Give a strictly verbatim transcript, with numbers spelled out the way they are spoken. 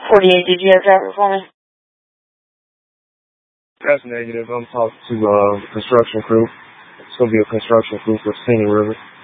forty-eight, did you have traffic for me? That's negative. I'm talking to uh construction crew. It's gonna be a construction crew for Singing River.